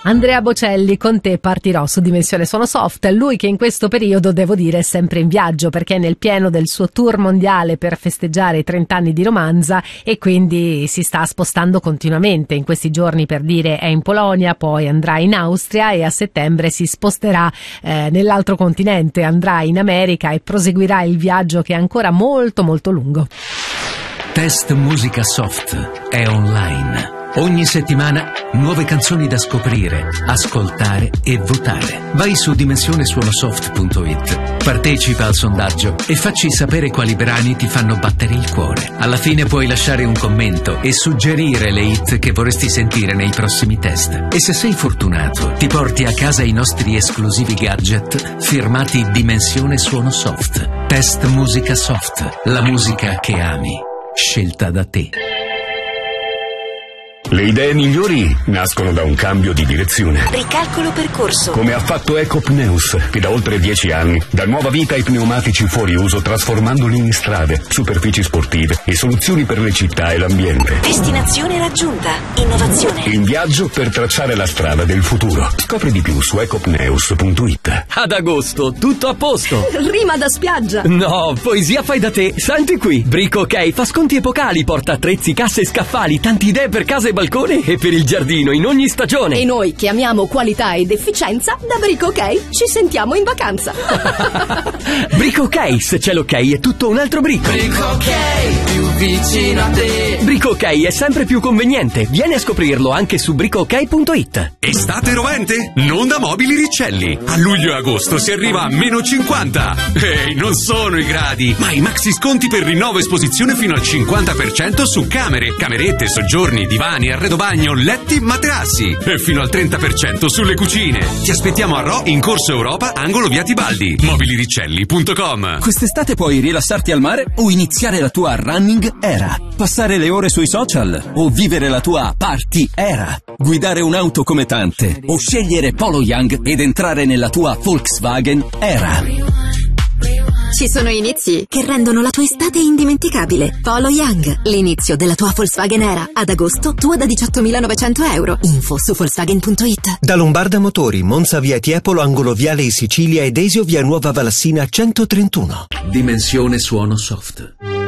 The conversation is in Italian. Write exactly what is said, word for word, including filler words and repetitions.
Andrea Bocelli, con te partirò su Dimensione Suono Soft. Lui che in questo periodo, devo dire, è sempre in viaggio, perché è nel pieno del suo tour mondiale per festeggiare i trenta anni di Romanza e quindi si sta spostando continuamente. In questi giorni, per dire, è in Polonia, poi andrà in Austria e a settembre si sposterà eh, nell'altro continente, andrà in America e proseguirà il viaggio che è ancora molto molto lungo. Test Musica Soft è online. Ogni settimana nuove canzoni da scoprire, ascoltare e votare. Vai su dimensione suono soft punto it, partecipa al sondaggio e facci sapere quali brani ti fanno battere il cuore. Alla fine puoi lasciare un commento e suggerire le hit che vorresti sentire nei prossimi test. E se sei fortunato, ti porti a casa i nostri esclusivi gadget firmati Dimensione Suono Soft. Test Musica Soft, la musica che ami, scelta da te. Le idee migliori nascono da un cambio di direzione. Ricalcolo percorso. Come ha fatto Ecopneus, che da oltre dieci anni dà nuova vita ai pneumatici fuori uso, trasformandoli in strade, superfici sportive e soluzioni per le città e l'ambiente. Destinazione raggiunta. Innovazione. In viaggio per tracciare la strada del futuro. Scopri di più su ecopneus punto it. Ad agosto, tutto a posto. Rima da spiaggia. No, poesia fai da te. Senti qui. Brico Ok fa sconti epocali, porta attrezzi, casse e scaffali, tanti idee per casa e balcone e per il giardino in ogni stagione. E noi che amiamo qualità ed efficienza, da Brico Ok ci sentiamo in vacanza. Brico Ok, se c'è l'ok è tutto un altro brico. Brico Ok, più vicino a te. Brico Ok è sempre più conveniente. Vieni a scoprirlo anche su brico ok punto it. Estate rovente? Non da Mobili Riccelli. A luglio e agosto si arriva a meno cinquanta. Ehi, non sono i gradi, ma i maxi sconti per rinnovo esposizione fino al cinquanta per cento su camere, camerette, soggiorni, divani, arredo bagno, letti, materassi e fino al trenta per cento sulle cucine. Ti aspettiamo a Rho in Corso Europa, angolo via Tibaldi. mobili riccelli punto com. Quest'estate puoi rilassarti al mare o iniziare la tua running era, passare le ore sui social o vivere la tua party era, guidare un'auto come tante o scegliere Polo Young ed entrare nella tua Volkswagen era. Ci sono inizi che rendono la tua estate indimenticabile. Polo Young, l'inizio della tua Volkswagen Era. Ad agosto, tua da diciottomilanovecento euro. Info su Volkswagen punto it. Da Lombarda Motori, Monza via Tiepolo, angolo viale in Sicilia ed Desio via Nuova Valassina centotrentuno. Dimensione Suono Soft.